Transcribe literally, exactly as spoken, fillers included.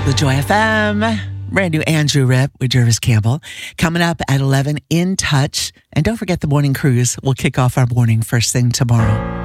to Joy F M. Brand new Andrew Rip with Jervis Campbell. Coming up at eleven, In Touch. And don't forget the morning cruise. We'll kick off our morning first thing tomorrow.